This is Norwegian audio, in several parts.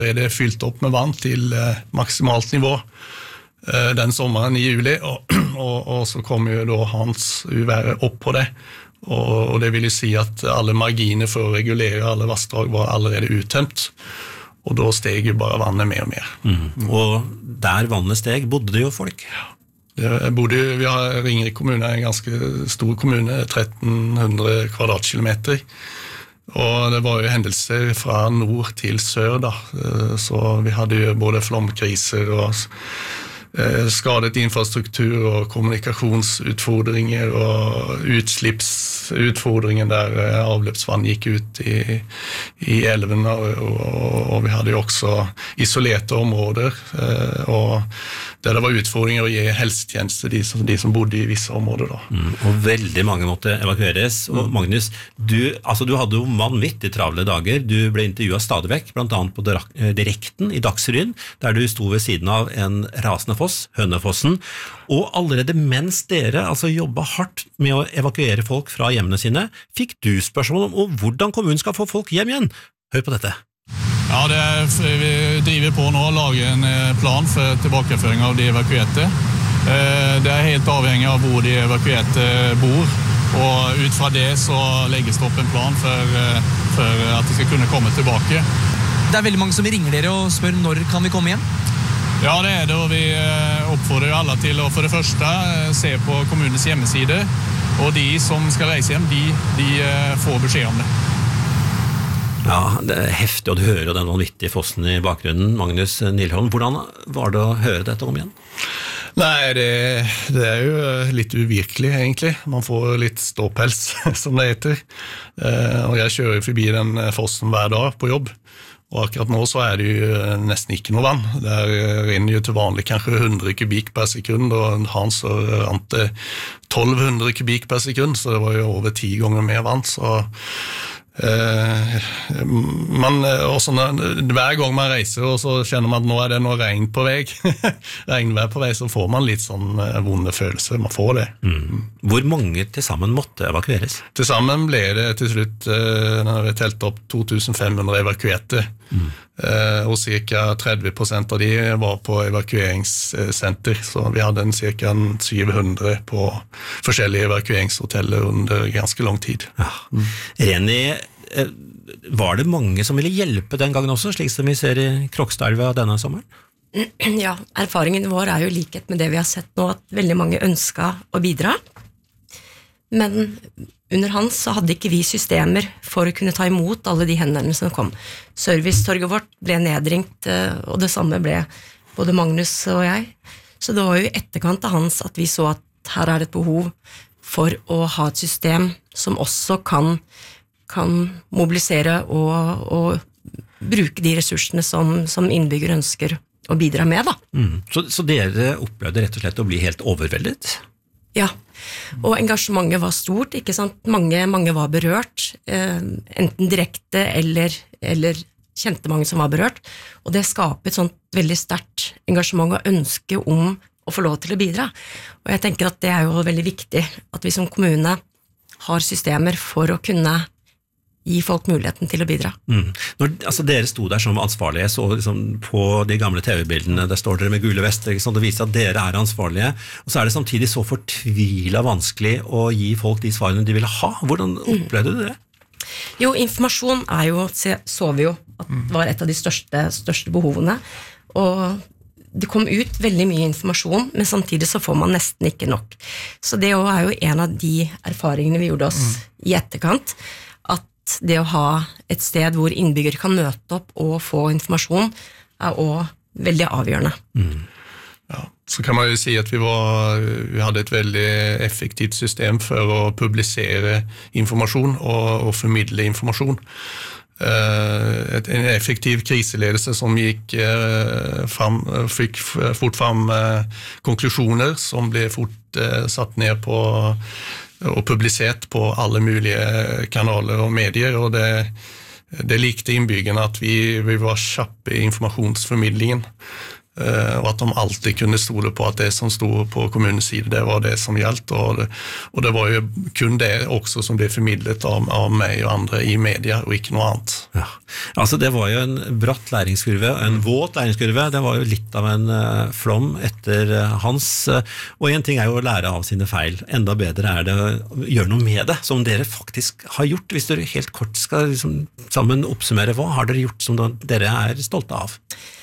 Det fylt opp med vann til maksimalt nivå den sommeren i juli, og så kom jo da Hans uværet opp på det. Og det vil jo si at alle marginer for å regulere alle vassdrag var allerede uttømt, og da steg jo bare vannet mer og mer. Og der vannet steg, bodde det jo folk? Vi har Ringerike kommune, en ganske stor kommune, 1300 kvadratkilometer, og det var jo hendelser fra nord til sør da, så vi hadde jo både flomkriser og skadet infrastruktur og kommunikasjonsutfordringer og utslippsutfordringer der avløpsvann gikk ut i elven, og vi hadde jo også isolerte områder, og der det var utfordringer å gi helsetjenester de som bodde i visse områder da. Og veldig mange måtte evakueres. Og Magnus, du hadde jo vanvittig travle dager. Du ble intervjuet stadig vekk, blant annet på Direkten i Dagsrevyen, der du sto ved siden av en rasende foss, Hønefossen, og allerede mens dere jobbet hardt med å evakuere folk fra hjemmene sine, fikk du spørsmål om hvordan kommunen skal få folk hjem igjen. Hør på dette. Ja, vi driver på nå å lage en plan for tilbakeføring av de evakuerte. Det helt avhengig av hvor de evakuerte bor, og ut fra det så legges det opp en plan for at de skal kunne komme tilbake. Det veldig mange som ringer dere og spør når kan vi komme hjem? Ja, det det, og vi oppfordrer alle til å for det første se på kommunens hjemmeside, og de som skal reise hjem, de får beskjed om det. Ja, det heftig, og du hører jo den vanvittige fossen i bakgrunnen, Magnus Nilholm. Hvordan var det å høre dette om igjen? Nei, det jo litt uvirkelig egentlig. Man får litt ståpels, som det heter. Og jeg kjører forbi den fossen hver dag på jobb. Og akkurat nå så det jo nesten ikke noe vann. Der renner jo til vanlig kanskje 100 kubikk per sekund, og Hans rant 1200 kubikk per sekund, så det var jo over 10 ganger mer vann, så hver gang man reiser og så kjenner man at nå det noe regn på vei regnvær på vei, så får man litt sånn vonde følelser, man får det. Hvor mange til sammen måtte evakueres? Til sammen ble det til slutt når vi telte opp 2500 evakuerte, og ca. 30% av de var på evakueringssenter, så vi hadde ca. 700 på forskjellige evakueringshoteller under ganske lang tid. Reni, var det mange som ville hjelpe den gangen også, slik som vi ser i Krokstadelva denne sommeren? Ja, erfaringen vår jo likhet med det vi har sett nå, at veldig mange ønsket å bidra, men under Hans så hadde ikke vi systemer for å kunne ta imot alle de henvendelsene som kom. Servicetorget vårt ble nedringt, og det samme ble både Magnus og jeg, så det var jo i etterkant av Hans at vi så at her det et behov for å ha et system som også kan mobilisere og bruke de ressursene som innbygger ønsker å bidra med da. Så dere opplevde rett og slett å bli helt overveldet? Ja, og engasjementet var stort, ikke sant? Mange var berørt, enten direkte eller kjente mange som var berørt, og det skapet et sånt veldig sterkt engasjement og ønske om å få lov til å bidra. Og jeg tenker at det jo veldig viktig at vi som kommune har systemer for å kunne gi folk muligheten til å bidra. Når dere sto der som ansvarlige, så på de gamle TV-bildene, der står dere med gule vester, det viser at dere ansvarlige, og så det samtidig så fortvilet vanskelig å gi folk de svarene de ville ha. Hvordan opplevde du det? Jo, informasjon jo, så vi jo, at var et av de største behovene, og det kom ut veldig mye informasjon, men samtidig så får man nesten ikke nok. Så det jo en av de erfaringene vi gjorde oss i etterkant, at det å ha et sted hvor innbygger kan møte opp og få informasjon også veldig avgjørende. Ja, så kan man jo si at vi hadde et veldig effektivt system for å publisere informasjon og formidle informasjon. En effektiv kriseledelse som fikk fort fram konklusjoner som ble fort satt ned på og publisert på alle mulige kanaler og medier, og det likte innbyggerne at vi var kjappe i informasjonsformidlingen. og at de alltid kunne stole på at det som stod på kommunens side, det var det som gjaldt, og det var jo kun det også som ble formidlet av meg og andre i media, og ikke noe annet. Ja, altså det var jo en bratt læringskurve, en våt læringskurve, det var jo litt av en flom etter hans, og en ting er jo å lære av sine feil, enda bedre er det å gjøre noe med det, som dere faktisk har gjort. Hvis dere helt kort skal liksom sammen oppsummere, hva har dere gjort som dere er stolte av?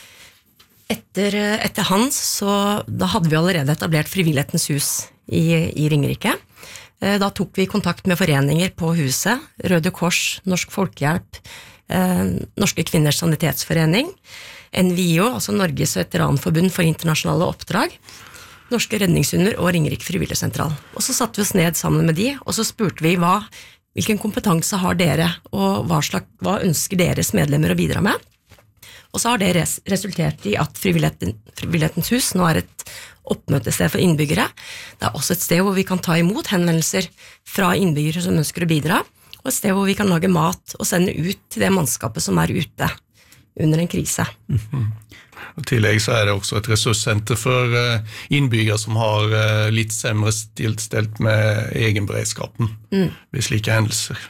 Etter hans, så da hadde vi allerede etablert Frivillighetens hus i Ringerike. Da tok vi kontakt med foreninger på huset, Røde Kors, Norsk Folkehjelp, Norske Kvinners Sanitetsforening, NVIO, altså Norges Veteranforbund for internasjonale oppdrag, Norske Redningshunder og Ringerike Frivilligsentral. Og så satte vi oss ned sammen med de, og så spurte vi hvilken kompetanse har dere, og hva ønsker deres medlemmer å bidra med? Og så har det resultert i at Frivillighetens hus nå er et oppmøtested for innbyggere. Det er også et sted hvor vi kan ta imot henvendelser fra innbyggere som ønsker å bidra, og et sted hvor vi kan lage mat og sende ut til det mannskapet som er ute under en krise. I tillegg så er det også et ressurssenter for innbyggere som har litt sämre stelt med egenberedskapen ved slike hendelser.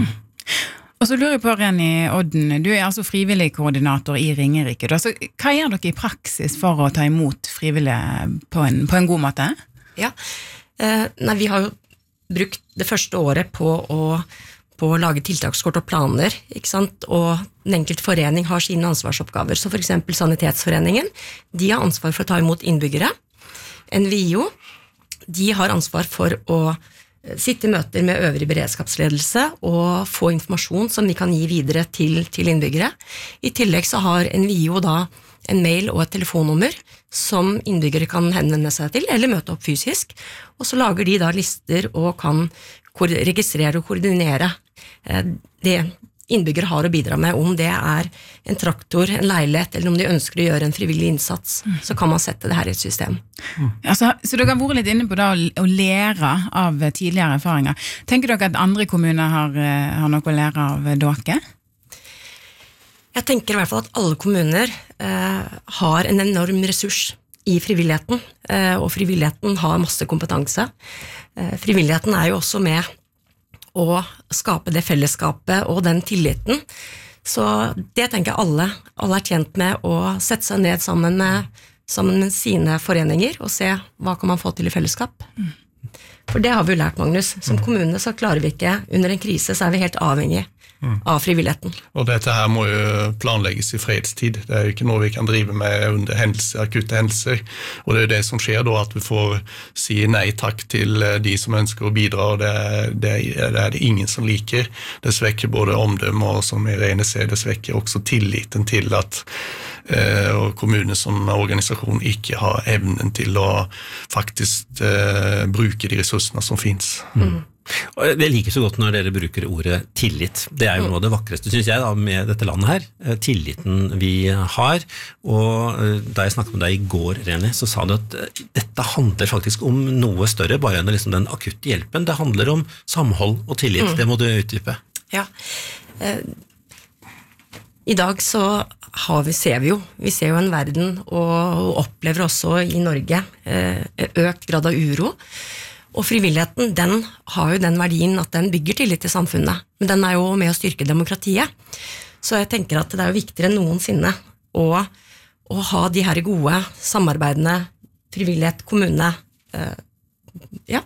Og så lurer jeg på, Renny Odden, du er altså frivillig koordinator i Ringerike. Altså, hva gjør dere i praksis for å ta imot frivillige på en god måte? Ja, vi har jo brukt det første året på å lage tiltakskort og planer, ikke sant? Og den enkelte forening har sine ansvarsoppgaver. Så for eksempel Sanitetsforeningen, de har ansvar for å ta imot innbyggere. NVIO, de har ansvar for å sitte i møter med øvrig beredskapsledelse og få informasjon som vi kan gi videre til innbyggere. I tillegg så har NVIO da en mail og et telefonnummer som innbyggere kan henvende seg til, eller møte opp fysisk, og så lager de da lister og kan registrere og koordinere det innbyggere har å bidra med, om det er en traktor, en leilighet, eller om de ønsker å gjøre en frivillig innsats, så kan man sette det her i et system. Altså, så dere har vært litt inne på da, å lære av tidligere erfaringer. Tenker dere at andre kommuner har noe å lære av dere? Jeg tenker i hvert fall at alle kommuner har en enorm ressurs i frivilligheten, og frivilligheten har masse kompetanse. Frivilligheten er jo også med å skape det fellesskapet og den tilliten. Så det tenker jeg alle er tjent med å sette seg ned sammen med sine foreninger og se hva kan man få til i fellesskap. For det har vi jo lært, Magnus. Som kommune så klarer vi ikke, under en krise så er vi helt avhengig av frivilligheten. Og dette her må jo planlegges i fredstid. Det er jo ikke noe vi kan drive med under akutte hendelser. Og det er jo det som skjer da, at vi får si nei takk til de som ønsker å bidra, og det er det ingen som liker. Det svekker både omdømme, og som Irene ser, det svekker også tilliten til at kommunen som organisasjon ikke har evnen til å faktisk bruke de ressursene som finnes. Og jeg liker så godt når dere bruker ordet tillit. Det er jo noe av det vakreste, synes jeg, da, med dette landet her. Tilliten vi har. Og da jeg snakket med deg i går, Renny, så sa du at dette handler faktisk om noe større, bare enn liksom den akutte hjelpen. Det handler om samhold og tillit. Det må du utdype. Ja. I dag så ser vi jo en verden, og opplever også i Norge økt grad av uro. Og frivilligheten, den har jo den verdien at den bygger tillit til samfunnet, men den er jo med å styrke demokratiet. Så jeg tenker at det er jo viktigere enn noensinne å ha de her gode samarbeidene, frivillighet, kommune, ja.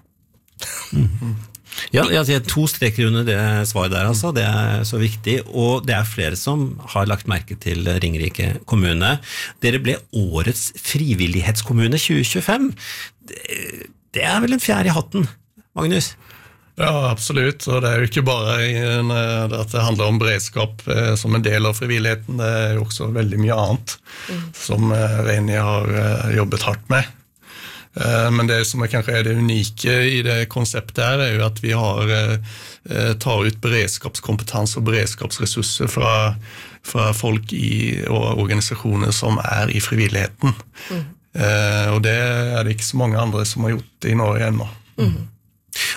Ja, jeg sier 2 streker under det svaret der, altså. Det er så viktig, og det er flere som har lagt merke til Ringerike kommune. Dere ble årets frivillighetskommune 2025. Det er vel en fjær i hatten, Magnus? Ja, absolutt, og det er jo ikke bare at det handler om beredskap som en del av frivilligheten, det er jo også veldig mye annet som Renny har jobbet hardt med. Men det som kanskje er det unike i det konseptet her, er jo at vi tar ut beredskapskompetanse og beredskapsressurser fra folk og organisasjoner som er i frivilligheten. Og det er det ikke så mange andre som har gjort det i Norge ennå. Og så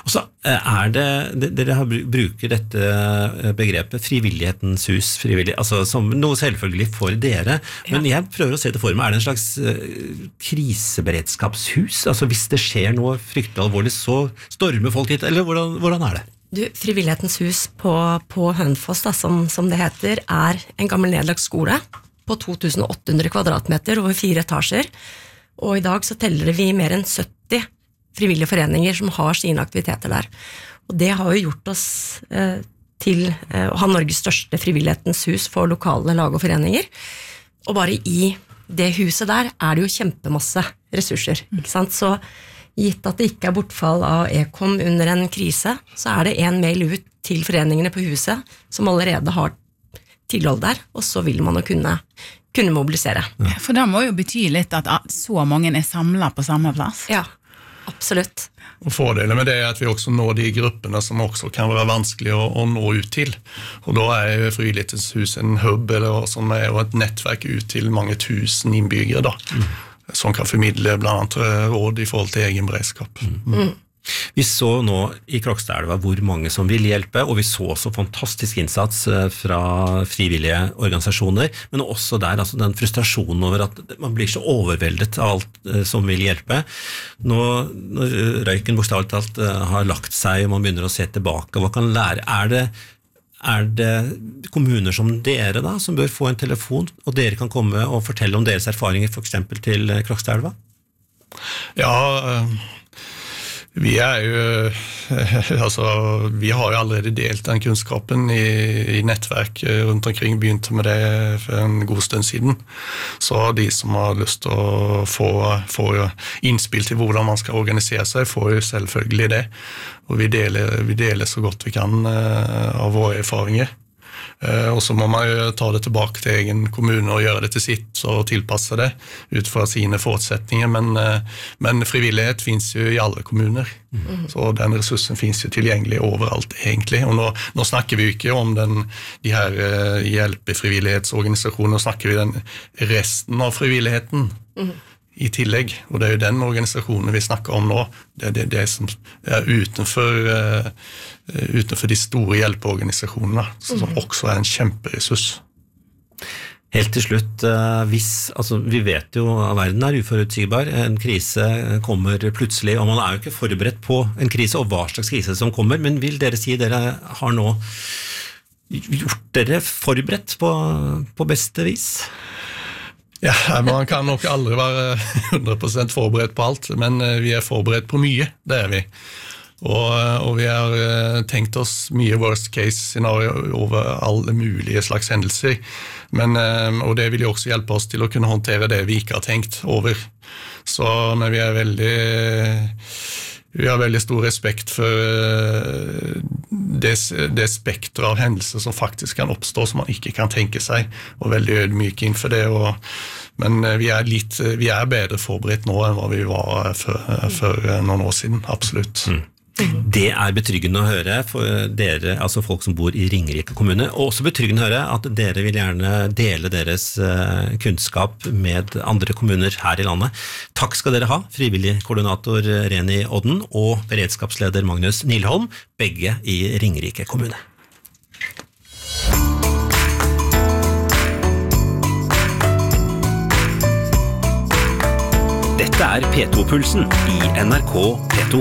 Dere bruker dette begrepet frivillighetens hus, altså som noe selvfølgelig for dere, men jeg prøver å se det for meg, det en slags kriseberedskapshus? Altså hvis det skjer noe fryktelig alvorlig, så stormer folk hit, eller hvordan det? Frivillighetens hus på Hønefoss, da, som det heter, en gammel nedlagt skole på 2800 kvadratmeter over 4 etasjer, og i dag så teller vi mer enn 70 frivillige foreninger som har sine aktiviteter der. Og det har jo gjort oss til å ha Norges største frivillighetens hus for lokale lag og foreninger. Og bare i det huset der det jo kjempemasse ressurser, ikke sant? Så gitt at det ikke bortfall av e-kom under en krise, så det en mail ut til foreningene på huset som allerede har tilhold der, og så vil man jo kunne mobilisere. Ja, for det må jo bety litt at så mange samlet på samme plass. Ja, absolutt. Og fordelen med det at vi også når de gruppene som også kan være vanskelig å nå ut til. Og da jo Frivillighetens hus en hub, som jo et nettverk ut til mange tusen innbyggere, da, som kan formidle blant annet råd i forhold til egen beredskap. Vi så nå i Krokstadelva hvor mange som vil hjelpe, og vi så også fantastisk innsats fra frivillige organisasjoner, men også der altså den frustrasjonen over at man blir så overveldet av alt som vil hjelpe. Nå, når røyken bokstavelig talt har lagt seg, og man begynner å se tilbake, hva kan lære? Er det kommuner som dere da, som bør få en telefon, og dere kan komme og fortelle om deres erfaringer, for eksempel til Krokstadelva? Ja, vi har jo allerede delt den kunnskapen i nettverk rundt omkring, begynte med det for en god stund siden. Så de som har lyst til å få innspill til hvordan man skal organisere seg, får jo selvfølgelig det. Og vi deler så godt vi kan av våre erfaringer. Og så må man jo ta det tilbake til egen kommune og gjøre det til sitt og tilpasse det ut fra sine forutsetninger, men frivillighet finnes jo i alle kommuner, så den ressursen finnes jo tilgjengelig overalt egentlig, og nå snakker vi jo ikke om de her hjelpefrivillighetsorganisasjonene, nå snakker vi den resten av frivilligheten i tillegg, og det jo den organisasjonen vi snakker om nå, det som utenfor de store hjelpeorganisasjonene, som også en kjemperessurs. Helt til slutt, vi vet jo at verden uforutsigbar, en krise kommer plutselig, og man jo ikke forberedt på en krise, og hva slags krise som kommer, men vil dere si dere har nå gjort dere forberedt på beste vis? Ja, man kan nok aldri være 100% forberedt på alt, men vi forberedt på mye, det vi. Og vi har tenkt oss mye worst case scenario over alle mulige slags hendelser, og det vil jo også hjelpe oss til å kunne håndtere det vi ikke har tenkt over. Men vi har veldig stor respekt for det spektret av hendelser som faktisk kan oppstå, som man ikke kan tenke seg, og veldig ydmyke innenfor det. Men vi bedre forberedt nå enn hva vi var for noen år siden, absolutt. Det betryggende å høre for dere, altså folk som bor i Ringerike kommune, og også betryggende å høre at dere vil gjerne dele deres kunnskap med andre kommuner her i landet. Takk skal dere ha, frivillig koordinator Reni Odden og beredskapsleder Magnus Nilholm, begge i Ringerike kommune. Dette P2-pulsen i NRK P2.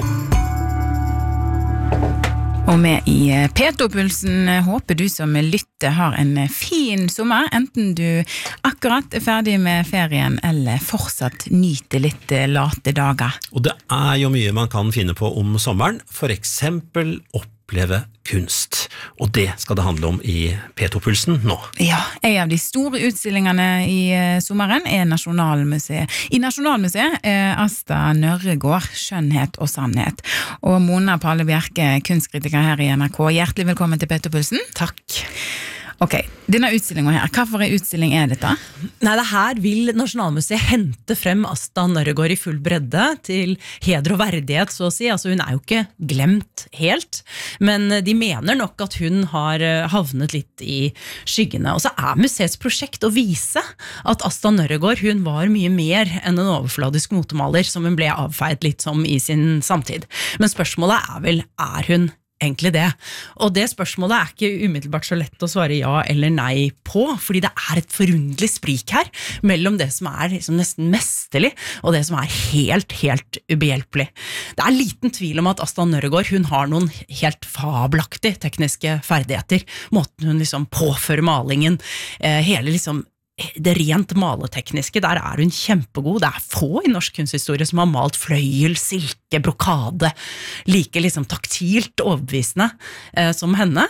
Og med i P2-pulsen håper du som lytter har en fin sommer, enten du akkurat ferdig med ferien eller fortsatt nyter litt late dager. Og det jo mye man kan finne på om sommeren, for eksempel oppleve kunst. Og det skal det handle om i P2-pulsen nå. Ja, en av de store utstillingene i sommeren Nasjonalmuseet. I Nasjonalmuseet Asta Nørregård, Skjønnhet og sannhet. Og Mona Palle Bjerke, kunstkritiker her i NRK. Hjertelig velkommen til P2-pulsen. Takk. Ok, denne utstillingen her, hva for en utstilling dette? Nei, det her vil Nasjonalmuseet hente frem Asta Nørregård i full bredde til heder og verdighet, så å si. Altså, hun jo ikke glemt helt, men de mener nok at hun har havnet litt i skyggene. Og så museets prosjekt å vise at Asta Nørregård, hun var mye mer enn en overfladisk motemaler, som hun ble avfeid litt som i sin samtid. Men spørsmålet vel, hun egentlig det? Og det spørsmålet ikke umiddelbart så lett å svare ja eller nei på, fordi det et forunderlig sprik her mellom det som liksom nesten mesterlig og det som helt ubehjelpelig. Det liten tvil om at Asta Nørregård, hun har noen helt fabelaktige tekniske ferdigheter. Måten hun liksom påfører malingen, hele liksom det rent maletekniske, der hun kjempegod. Det få i norsk kunsthistorie som har malt fløyel, silke, brokade, like liksom taktilt overbevisende som henne.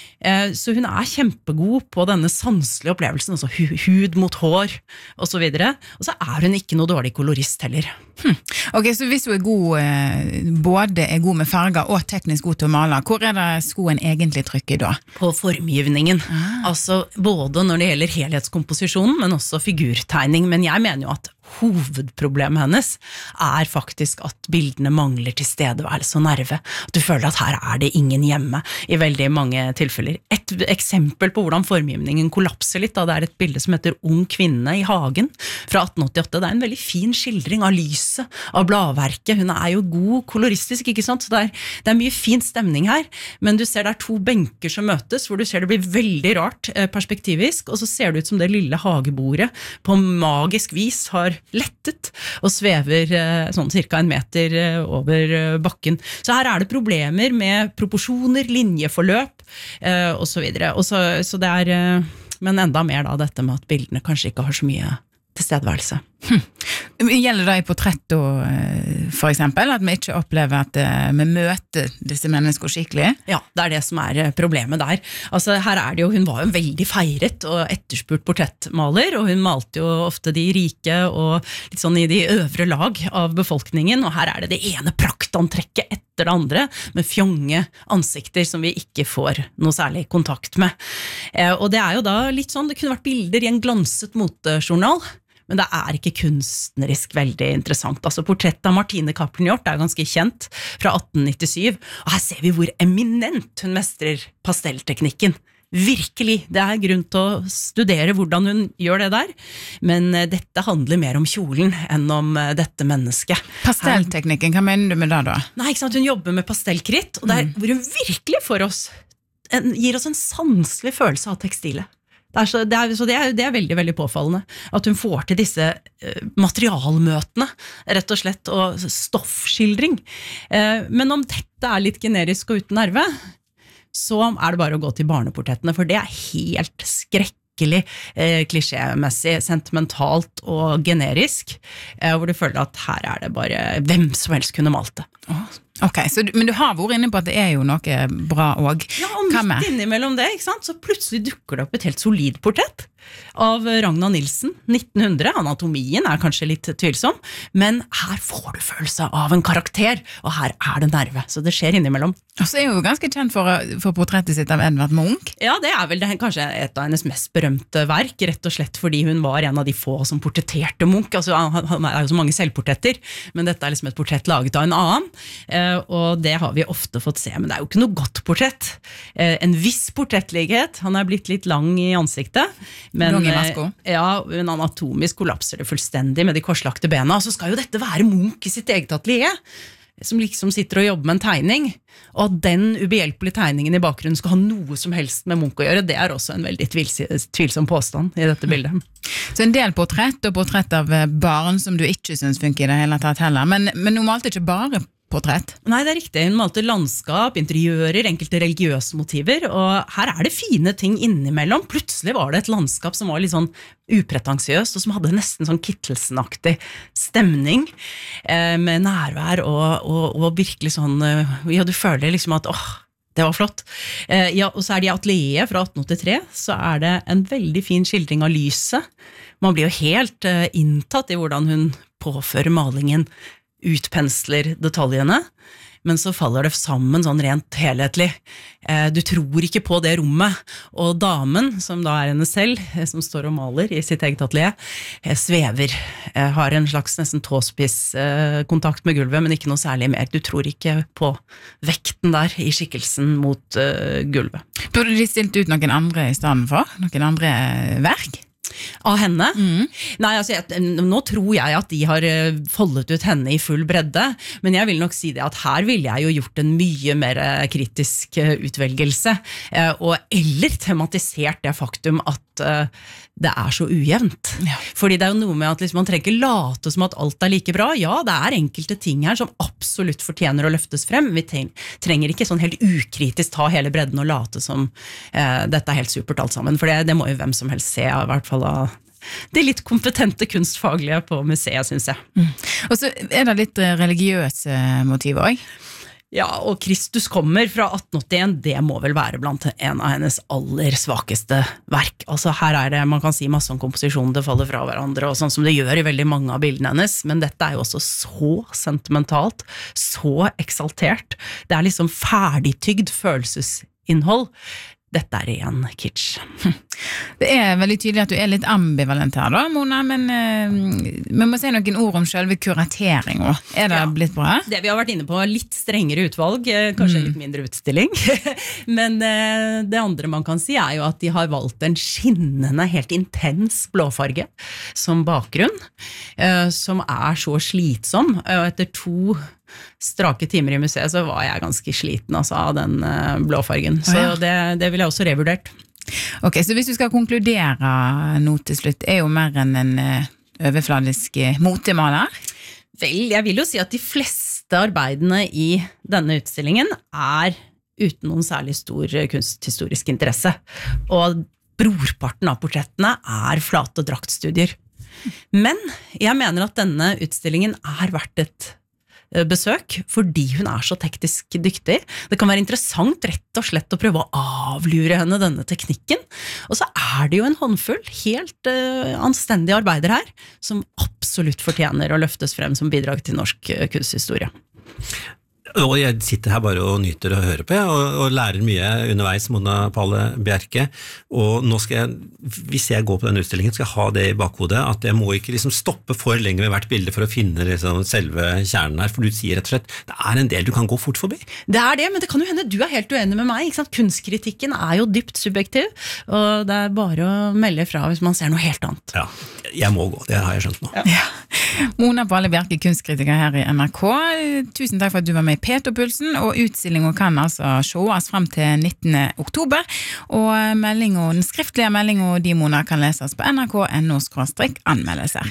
Så hun kjempegod på denne sanselige opplevelsen, altså hud mot hår og så videre. Og så hun ikke noe dårlig kolorist heller. Ok, så hvis hun god, både god med farger og teknisk god til å male, hvor det skoen egentlig trykker da? På formgivningen. Altså både når det gjelder helhetskomposisjonen, men også figurtegning. Men jeg mener jo at hovedproblemet hennes faktisk at bildene mangler tilstedeværelse og nerve. At du føler at her det ingen hjemme i veldig mange tilfeller. Et eksempel på hvordan formgivningen kollapser litt, da det et bilde som heter Ung kvinne i hagen fra 1888. Det en veldig fin skildring av lyset, av bladverket. Hun jo god koloristisk, ikke sant? Så det mye fin stemning her, men du ser det to benker som møtes, hvor du ser det blir veldig rart perspektivisk, og så ser det ut som det lille hagebordet på magisk vis har lettet og svever sånn cirka 1 meter over bakken. Så her det problemer med proporsjoner, linjeforløp og så videre. Så det men enda mer da dette med at bildene kanskje ikke har så mye tilstedeværelse. Gjelder det i portrett for eksempel, at vi ikke opplever at vi møter disse mennesker skikkelig? Ja, det det som problemet der. Altså her det jo, hun var jo en veldig feiret og etterspurt portrettmaler, og hun malte jo ofte de rike og litt sånn i de øvre lag av befolkningen, og her det ene praktantrekket etter det andre, med fjonge ansikter som vi ikke får noe særlig kontakt med. Og det jo da litt sånn, det kunne vært bilder i en glanset motejournal, men det ikke kunstnerisk veldig interessant. Altså portrettet av Martine Cappelen-Hjort ganske kjent fra 1897, og her ser vi hvor eminent hun mestrer pastellteknikken. Virkelig, det grunn til å studere hvordan hun gjør det der, men dette handler mer om kjolen enn om dette mennesket. Pastellteknikken, hva mener du med det da? Nei, ikke sant, hun jobber med pastellkritt, og det hvor hun virkelig for oss, gir oss en sanselig følelse av tekstilet. Så det veldig, veldig påfallende at hun får til disse materialmøtene, rett og slett, og stoffskildring. Men om dette litt generisk og uten nerve, så det bare å gå til barneportrettene, for det helt skrekkelig klisjémessig, sentimentalt og generisk, hvor du føler at her det bare hvem som helst kunne malt det. Ok, men du har vært inne på at det jo noe bra også. Ja, og midt innimellom det, ikke sant? Så plutselig dukker det opp et helt solid portrett av Ragnar Nilsen, 1900. Anatomien kanskje litt tvilsom, men her får du følelse av en karakter, og her det nerve, så det skjer innimellom. Og så hun jo ganske kjent for portrettet sitt av Edvard Munch. Ja, det vel kanskje et av hennes mest berømte verk, rett og slett fordi hun var en av de få som portretterte Munch. Altså, han jo så mange selvportretter, men dette liksom et portrett laget av en annen, og det har vi ofte fått se, men det jo ikke noe godt portrett. En viss portrettlighet, han blitt litt lang i ansiktet, men men anatomisk kollapser det fullstendig med de korslagte bena, og så skal jo dette være Munch i sitt eget atelier, som liksom sitter og jobber med en tegning, og at den ubehjelpelige tegningen i bakgrunnen skal ha noe som helst med Munch å gjøre, det også en veldig tvilsom påstand i dette bildet. Så en del portrett, og portrett av barn som du ikke synes funker i det hele tatt heller, men hun malte ikke bare portrett? Nei, det riktig. Hun malte landskap, interiører, enkelte religiøse motiver, og her det fine ting innimellom. Plutselig var det et landskap som var litt sånn upretensiøst, og som hadde nesten sånn Kittelsen-aktig stemning, med nærvær og virkelig sånn, ja, du føler liksom at, det var flott. Ja, og så det i atelieret fra 1883, så det en veldig fin skildring av lyset. Man blir jo helt inntatt i hvordan hun påfører malingen, utpensler detaljene, men så faller det sammen sånn rent helhetlig. Du tror ikke på det rommet, og damen, som da henne selv, som står og maler i sitt eget atelier, svever, har en slags nesten tåspiss kontakt med gulvet, men ikke noe særlig mer. Du tror ikke på vekten der i skikkelsen mot gulvet. Burde de stilt ut noen andre i stedet for? Noen andre verk? Av henne? Nei, altså, nå tror jeg at de har foldet ut henne i full bredde, men jeg vil nok si det at her ville jeg jo gjort en mye mer kritisk utvelgelse, eller tematisert det faktum at det så ujevnt. Ja. Fordi det jo noe med at liksom, man trenger ikke late som at alt like bra. Ja, det enkelte ting her som absolutt fortjener å løftes frem. Vi trenger ikke sånn helt ukritisk ta hele bredden og late som dette helt supert alt sammen, for det må jo hvem som helst se, i hvert fall av de litt kompetente kunstfaglige på museet, synes jeg. Og så det litt religiøse motiver også. Ja, og Kristus kommer fra 1881, det må vel være blant en av hennes aller svakeste verk. Altså her det, man kan si masse om komposisjonen, det faller fra hverandre, og sånn som det gjør i veldig mange av bildene hennes, men dette jo også så sentimentalt, så eksaltert. Det liksom ferdigtygd følelsesinnhold. Dette ren kitsch. Det veldig tydelig at du litt ambivalent her da, Mona, men vi må si noen ord om selve kurateringen. Det blitt bra? Det vi har vært inne på, litt strengere utvalg, kanskje litt mindre utstilling, men det andre man kan si jo at de har valgt en skinnende, helt intens blåfarge som bakgrunn, som så slitsom, og etter 2 strake timer i museet så var jeg ganske sliten altså, av den blåfargen, så det vil jeg også revurdert. Ok, så hvis du skal konkludere nå til slutt, jo mer enn en overfladisk motemaler? Vel, jeg vil jo si at de fleste arbeidene i denne utstillingen uten noen særlig stor kunsthistorisk interesse, og brorparten av portrettene flate draktstudier. Men jeg mener at denne utstillingen verdt et besøk, fordi hun så teknisk dyktig. Det kan være interessant rett og slett å prøve å avlure henne denne teknikken, og så det jo en håndfull helt anstendige arbeider her, som absolutt fortjener å løftes frem som bidrag til norsk kunsthistorie. Og jeg sitter her bare og nyter å høre på og lærer mye underveis, Mona Palle Bjerke, og nå skal hvis jeg går på den utstillingen, skal jeg ha det i bakhodet, at jeg må ikke liksom stoppe for lenge ved hvert bilde for å finne liksom selve kjernen her, for du sier rett og slett, det en del du kan gå fort forbi. Det det, men det kan jo hende du helt uenig med meg, ikke sant? Kunstkritikken jo dypt subjektiv, og det bare å melde fra hvis man ser noe helt annet. Ja, jeg må gå, det har jeg skjønt nå. Ja. Mona Palle Bjerke, kunstkritiker her i NRK, tusen takk for at du var med i Petopulsen, og utstillingen kan altså sees frem til 19. oktober, og den skriftlige meldingen de Mona kan leses på nrk.no/anmeldelser.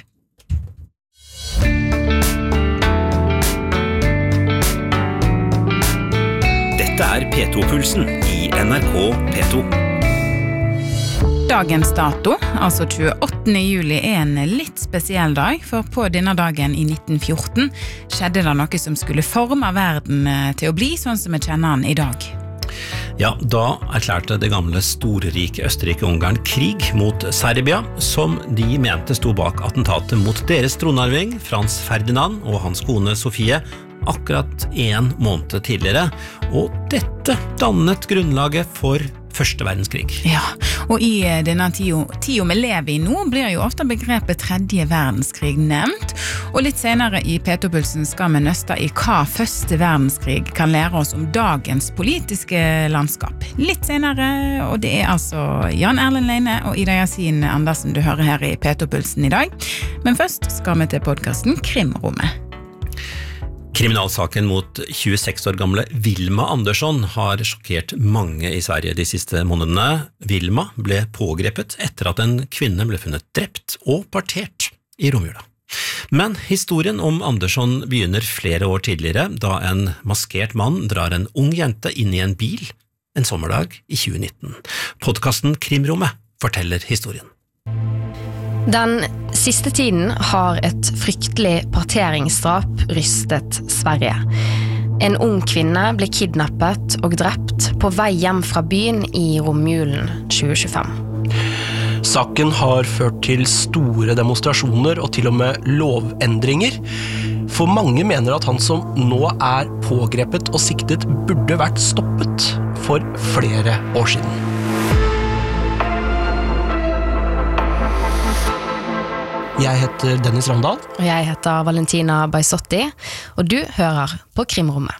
Dette P2-pulsen i NRK P2. Dagens dato, altså 28. juli, en litt spesiell dag, for på denne dagen i 1914 skjedde det noe som skulle forme verden til å bli sånn som vi kjenner den i dag. Ja, da erklærte det gamle storrike Østerrike-Ungarn krig mot Serbia, som de mente sto bak attentatet mot deres tronarving, Frans Ferdinand, og hans kone Sofie, akkurat 1 måned tidligere, og dette dannet grunnlaget for Første verdenskrig. Ja, og i denne tida vi lever i nå, blir jo ofte begrepet Tredje verdenskrig nevnt, og litt senere i Petopulsen skal vi nøste i hva Første verdenskrig kan lære oss om dagens politiske landskap. Litt senere, og det altså Jan Erlend Leine og Ida Yasin Andersen du hører her i Petopulsen i dag. Men først skal vi til podcasten Krimrommet. Kriminalsaken mot 26 år gamle Vilma Andersson har sjokkert mange i Sverige de siste månedene. Vilma ble pågrepet etter at en kvinne ble funnet drept og partert i romjula. Men historien om Andersson begynner flere år tidligere, da en maskert mann drar en ung jente inn i en bil en sommerdag i 2019. Podcasten Krimrommet forteller historien. Den siste tiden har et fryktelig parteringsdrap rystet Sverige. En ung kvinne ble kidnappet og drept på vei hjem fra byen i romjulen 2025. Saken har ført til store demonstrasjoner og til og med lovendringer. For mange mener at han som nå pågrepet og siktet burde vært stoppet for flere år siden. Jeg heter Dennis Ravndal. Og jeg heter Valentina Baisotti, og du hører på Krimrommet.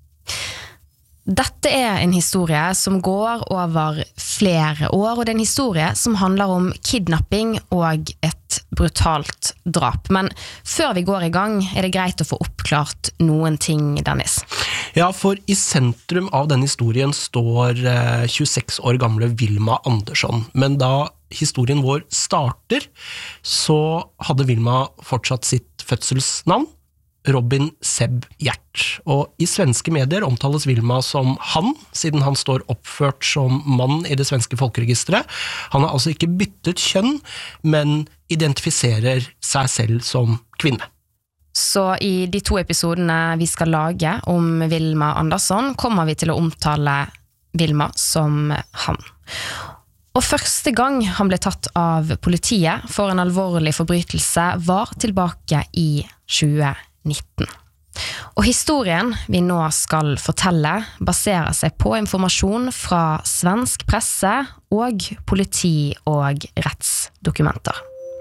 Dette en historie som går over flere år, og det en historie som handler om kidnapping og et brutalt drap. Men før vi går i gang, det greit å få oppklart noen ting, Dennis. Ja, for i sentrum av denne historien står 26 år gamle Vilma Andersson. Men da historien vår starter, så hadde Vilma fortsatt sitt fødselsnavn, Robin Seb Hjert. Og i svenske medier omtales Vilma som han, siden han står oppført som mann i det svenske folkeregistret. Han har altså ikke byttet kjønn, men identifiserer seg selv som kvinne. Så i de 2 episodene vi skal lage om Vilma Andersson, kommer vi til å omtale Vilma som han. Og første gang han ble tatt av politiet for en alvorlig forbrytelse var tilbake i 2019. Og historien vi nå skal fortelle baserer seg på informasjon fra svensk presse og politi- og rettsdokumenter.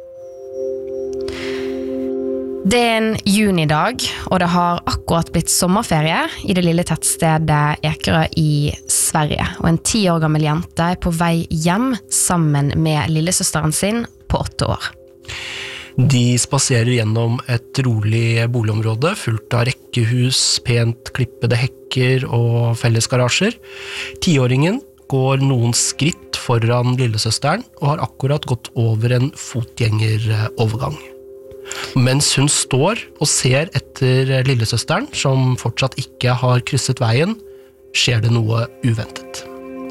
Det en junidag, og det har akkurat blitt sommerferie i det lille tettstedet Ekerö i Sverige. Og en 10 år gammel jente på vei hjem sammen med lillesøsteren sin på 8 år. De spaserer gjennom et rolig boligområde fullt av rekkehus, pent klippede hekker og fellesgarasjer. 10-åringen går noen skritt foran lillesøsteren og har akkurat gått over en fotgjengerovergang. Mens hun står og ser etter lillesøsteren, som fortsatt ikke har krysset veien, skjer det noe uventet.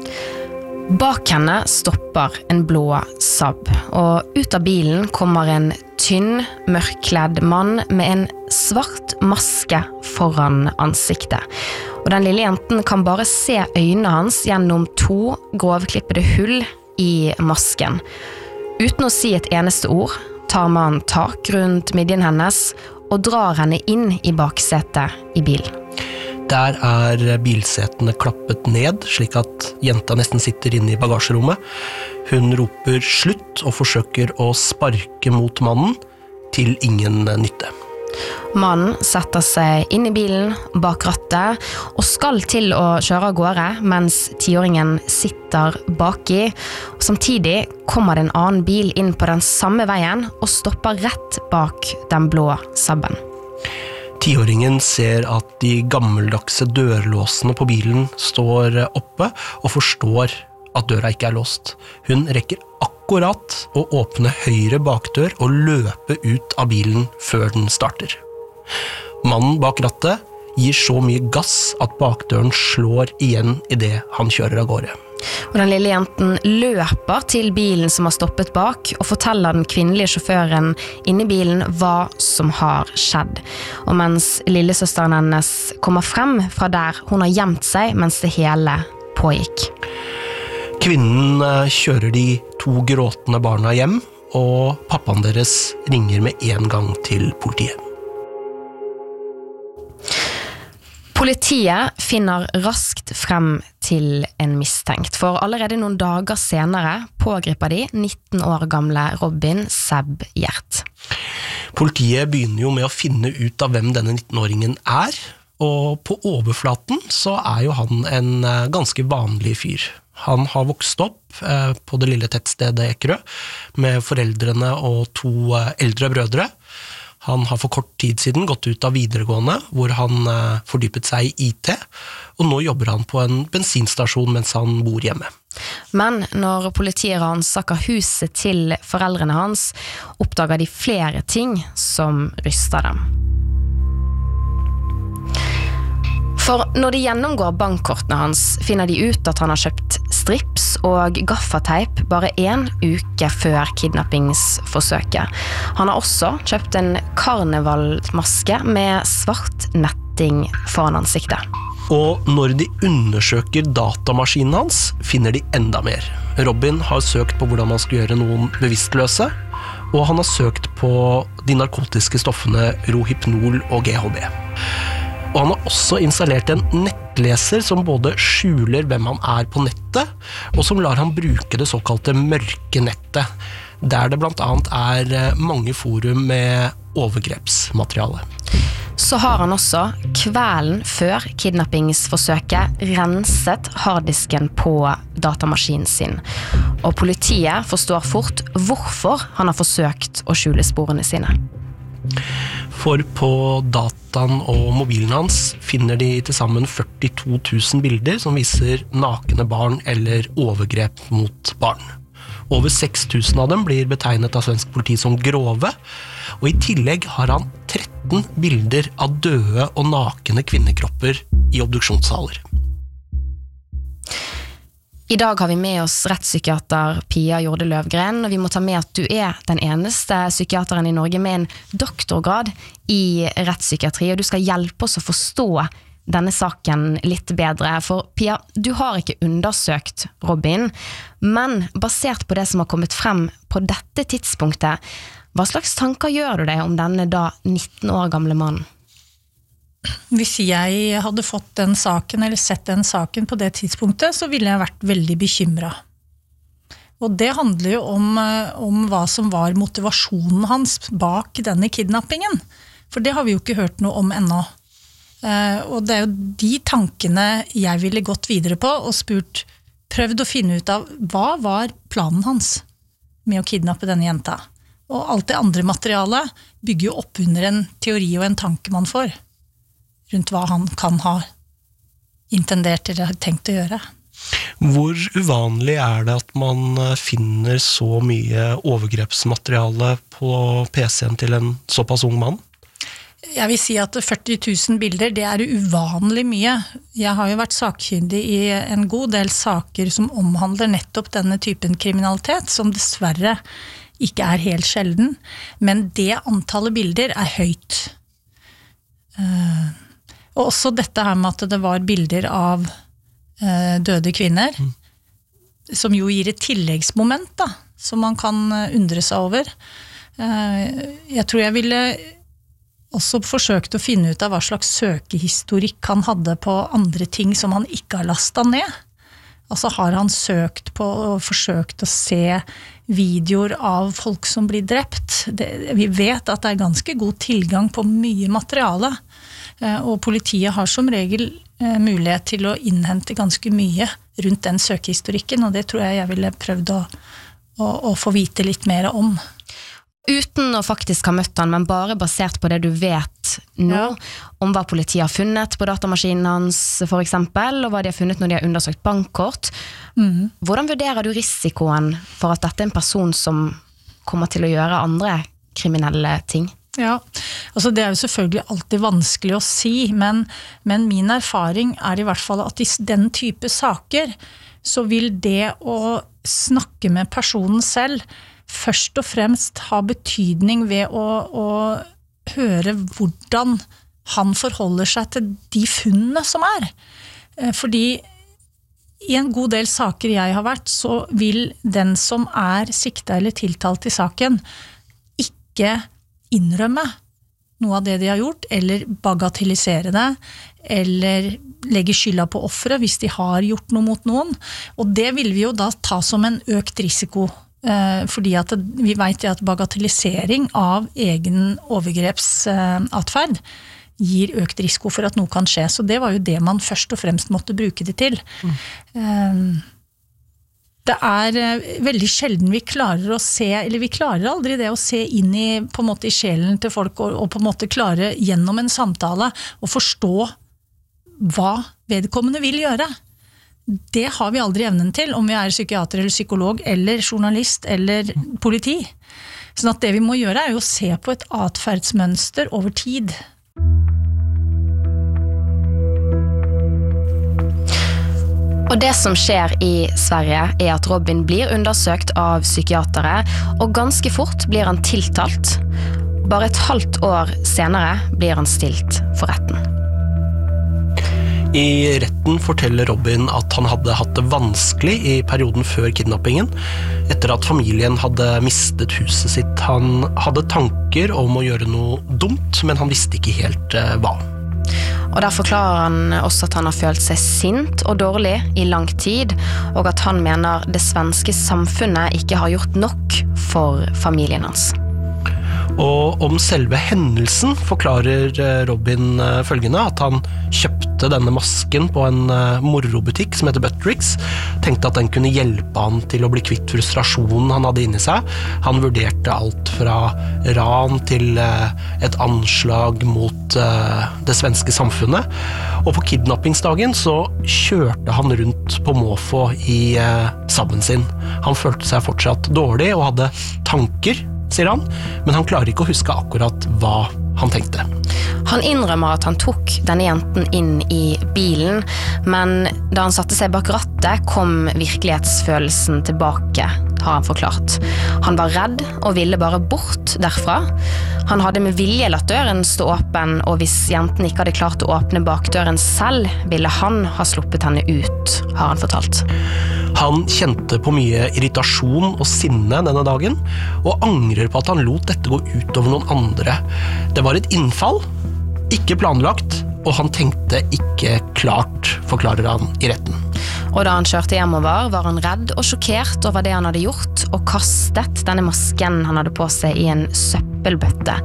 Bak henne stopper en blå Saab, og ut av bilen kommer en tynn, mørkkledd mann med en svart maske foran ansiktet. Og den lille jenten kan bare se øynene hans gjennom 2 grovklippede hull i masken. Uten å si et eneste ord, tar mannen tak rundt midjen hennes og drar henne inn i baksetet i bilen. Der bilsetene klappet ned, slik at jenta nesten sitter inne i bagasjerommet. Hun roper slutt og forsøker å sparke mot mannen, til ingen nytte. Mannen setter seg inn i bilen bak rattet og skal til å kjøre av gårde, mens 10-åringen sitter baki. Og samtidig kommer det en annen bil inn på den samme veien og stopper rett bak den blå Saben. 10-åringen ser at de gammeldagse dørlåsene på bilen står oppe, og forstår at døra ikke låst. Hun rekker akkurat å åpne høyre bakdør og løpe ut av bilen før den starter. Mannen bak rattet gir så mye gass at bakdøren slår igjen i det han kjører av gårde. Og den lille jenten løper til bilen som har stoppet bak, og forteller den kvinnelige sjåføren inne i bilen hva som har skjedd. Og mens lillesøsteren hennes kommer frem fra der hun har gjemt seg mens det hele pågikk. Kvinnen kjører de 2 gråtende barna hjem, og pappaen deres ringer med en gang til politiet. Politiet finner raskt frem til en mistenkt, for allerede noen dager senere pågriper de 19 år gamle Robin Seb Hjert. Politiet begynner jo med å finne ut av hvem denne 19-åringen og på overflaten så jo han en ganske vanlig fyr. Han har vokst opp på det lille tettstedet Ekerö med foreldrene og 2 eldre brødre. Han har for kort tid siden gått ut av videregående, hvor han fordypet seg i IT, og nå jobber han på en bensinstasjon mens han bor hjemme. Men når politiet ransaker huset til foreldrene hans, oppdager de flere ting som ryster dem. For når de gjennomgår bankkortene hans, finner de ut at han har kjøpt strips og gaffateip bare 1 uke før kidnappingsforsøket. Han har også kjøpt en karnevalmaske med svart netting foran ansiktet. Og når de undersøker datamaskinen hans, finner de enda mer. Robin har søkt på hvordan man skal gjøre noen bevisstløse, og han har søkt på de narkotiske stoffene Rohypnol og GHB. Og han har også installert en nettleser som både skjuler hvem han er på nettet, og som lar han bruke det såkalte mørke nettet, der det blant annet er mange forum med overgrepsmateriale. Så har han også kvelden før kidnappingsforsøket renset harddisken på datamaskinen sin. Og politiet forstår fort hvorfor han har forsøkt å skjule sporene sine. For på dataen og mobilen hans finner de til sammen 42 000 bilder som viser nakne barn eller overgrep mot barn. Over 6 000 av dem blir betegnet av svensk politi som grove, og i tillegg har han 13 bilder av døde og nakne kvinnekropper i obduksjonssaler. I dag har vi med oss rettspsykiater Pia Jorde Løvgren, og vi må ta med at du er den eneste psykiateren i Norge med en doktorgrad i rettspsykiatri, og du skal hjelpe oss å forstå denne saken litt bedre. For Pia, du har ikke undersøkt Robin, men basert på det som har kommet frem på dette tidspunktet, hva slags tanker gjør du deg om denne da 19 år gamle mannen? Hvis jeg hadde fått den saken, eller sett den saken på det tidspunktet, så ville jeg vært veldig bekymret. Og det handler jo om hva som var motivasjonen hans bak denne kidnappingen. For det har vi jo ikke hørt noe om ennå. Og det er jo de tankene jeg ville gått videre på og prøvd å finne ut av hva var planen hans med å kidnappe denne jenta. Og alt det andre materialet bygger jo opp under en teori og en tanke man får rundt hva han kan ha intendert eller tenkt å gjøre. Hvor uvanlig er det at man finner så mye overgrepsmateriale på PC-en til en såpass ung mann? Jeg vil si at 40 000 bilder, det er uvanlig mye. Jeg har jo vært sakkyndig i en god del saker som omhandler nettopp denne typen kriminalitet, som dessverre ikke er helt sjelden, men det antallet bilder er høyt. Og også dette her med at det var bilder av døde kvinner, som jo gir et tilleggsmoment da, som man kan undre seg over. Jeg tror jeg ville også forsøkt å finne ut av hva slags søkehistorikk han hadde på andre ting som han ikke har lastet ned. Altså har han søkt på og forsøkt å se videoer av folk som blir drept. Vi vet at det er ganske god tilgang på mye materiale, og politiet har som regel mulighet til å innhente ganske mye rundt den søkehistorikken, og det tror jeg ville prøvd å få vite litt mer om. Uten å faktisk ha møtt han, men bare basert på det du vet nå, om hva politiet har funnet på datamaskinen hans for eksempel, og hva de har funnet når de har undersøkt bankkort. Hvordan vurderer du risikoen for at dette er en person som kommer til å gjøre andre kriminelle ting? Ja, altså det er jo selvfølgelig alltid vanskelig å si, men min erfaring er i hvert fall at i den type saker, så vil det å snakke med personen selv først og fremst ha betydning ved å høre hvordan han forholder seg til de funnene som er. Fordi i en god del saker jeg har vært, så vil den som er siktet eller tiltalt i saken ikke innrømme noe av det de har gjort, eller bagatellisere det, eller legge skylda på offeret hvis de har gjort noe mot noen. Og det vil vi jo da ta som en økt risiko, fordi at vi vet at bagatellisering av egen overgrepsatferd gir økt risiko for at noe kan skje. Så det var jo det man først og fremst måtte bruke det til. Det er veldig sjelden vi klarer å se, eller vi klarer aldri det å se inn i, på en måte, i sjelen til folk, og på en måte klare gjennom en samtale å forstå hva vedkommende vil gjøre. Det har vi aldri evnen til, om vi er psykiater eller psykolog, eller journalist, eller politi. Sånn at det vi må gjøre er jo å se på et atferdsmønster over tid. Og det som skjer i Sverige er at Robin blir undersøkt av psykiatere, og ganske fort blir han tiltalt. Bare et halvt år senere blir han stilt for retten. I retten forteller Robin at han hadde hatt det vanskelig I perioden før kidnappingen, etter at familien hadde mistet huset sitt. Han hadde tanker om å gjøre noe dumt, men han visste ikke helt hva. Og der forklarer han også at han har følt seg sint og dårlig I lang tid, og at han mener det svenske samfunnet ikke har gjort nok for familien hans. Og om selve hendelsen forklarer Robin følgende, at han kjøpte denne masken på en morobutikk som heter Buttricks, tenkte at den kunne hjelpe han til å bli kvitt frustrasjonen han hadde inni seg. Han vurderte alt fra ran til et anslag mot det svenske samfunnet, og på kidnappingsdagen så kjørte han rundt på måfå I sabben sin. Han følte seg fortsatt dårlig og hadde tanker, sier han, men han klarer ikke å huske akkurat hva han tenkte. Han innrømmer at han tok denne jenten inn I bilen, men da han satte seg bak rattet, kom virkelighetsfølelsen tilbake, har han forklart. Han var redd og ville bare bort derfra. Han hadde med vilje latt døren stå åpen, og hvis jenten ikke hadde klart å åpne bakdøren selv, ville han ha sluppet henne ut, har han fortalt. Han kjente på mye irritasjon og sinne denne dagen, og angrer på at han lot dette gå ut over noen andre. Det var et innfall, ikke planlagt, og han tenkte ikke klart, forklarer han I retten. Og da han kjørte hjemover, var han redd og sjokkert over det han hadde gjort, og kastet denne masken han hadde på seg I en søppelbøtte.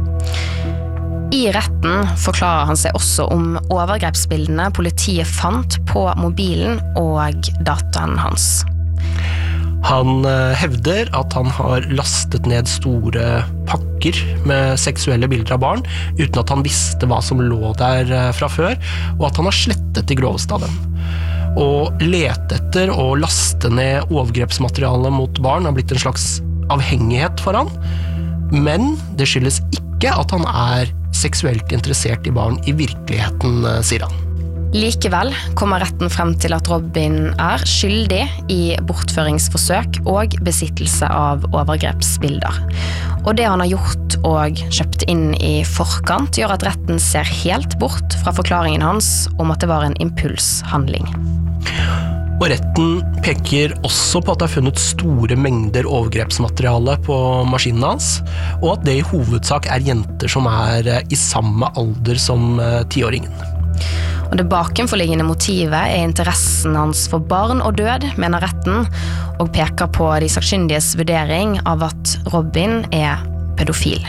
I retten forklarer han seg også om overgrepsbildene politiet fant på mobilen og dataen hans. Han hevder at han har lastet ned store pakker med seksuelle bilder av barn, uten at han visste hva som lå der fra før, og at han har slettet de groveste av dem. Å lete etter og laste ned overgrepsmateriale mot barn har blitt en slags avhengighet for han, men det skyldes ikke at han seksuelt interessert I barn I virkeligheten, sier han. Likevel kommer retten frem til at Robin skyldig I bortføringsforsøk og besittelse av overgrepsbilder. Og det han har gjort og kjøpt inn I forkant gjør at retten ser helt bort fra forklaringen hans om at det var en impulshandling. Og retten peker også på at det funnet store mengder overgrepsmateriale på maskinen hans, og at det I hovedsak jenter som I samme alder som 10-åringen. Og det bakenforliggende motivet interessen hans for barn og død, mener retten, og peker på de sakkyndiges vurdering av at Robin pedofil.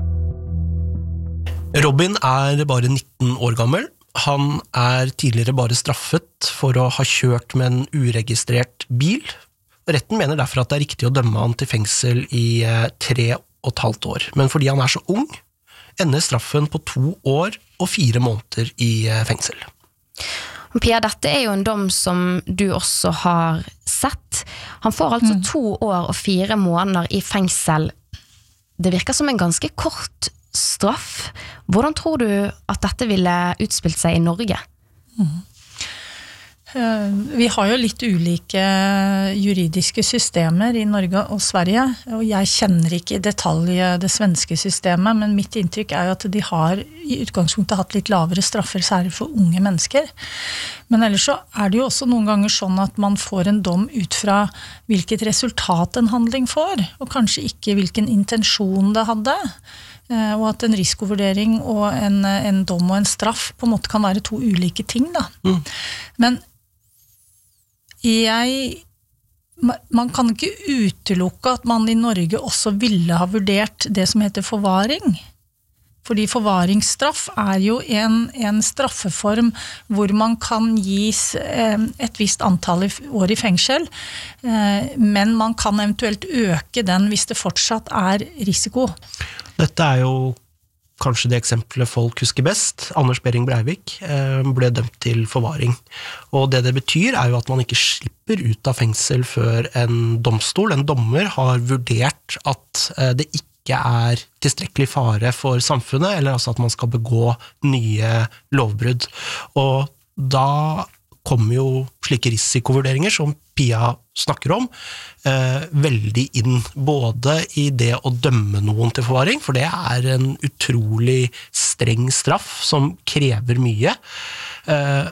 Robin bare 19 år gammel. Han tidligere bare straffet for å ha kjørt med en uregistrert bil. Retten mener derfor at det riktig å dømme han til fengsel I 3,5 år. Men fordi han så ung, ender straffen på 2 år og 4 måneder I fengsel. Pia, dette jo en dom som du også har sett. Han får altså 2 år og 4 måneder I fengsel. Det virker som en ganske kort straff. Hvordan tror du at dette ville utspilt seg I Norge? Vi har jo litt ulike juridiske systemer I Norge og Sverige, og jeg kjenner ikke I detalj det svenske systemet, men mitt inntrykk jo at de har I utgangspunktet hatt litt lavere straffer, særlig for unge mennesker. Men ellers så det jo også noen ganger sånn at man får en dom ut fra hvilket resultat en handling får, og kanskje ikke hvilken intensjon det hadde. Og at en risikovurdering og en dom og en straff på en måte kan være 2 ulike ting da. Men man kan ikke utelukke at man I Norge også ville ha vurdert det som heter forvaring. Fordi forvaringsstraff jo en straffeform hvor man kan gis et visst antall år I fengsel, men man kan eventuelt øke den hvis det fortsatt risiko. Dette jo kanskje det eksempelet folk husker best. Anders Behring Breivik ble dømt til forvaring. Og det betyr jo at man ikke slipper ut av fengsel før en domstol, en dommer, har vurdert at det ikke tilstrekkelig fare for samfunnet, eller altså at man skal begå nye lovbrudd. Og da kommer jo slike risikovurderinger som Pia snakker om veldig inn, både I det å dømme noen til forvaring, for det en utrolig streng straff som krever mye,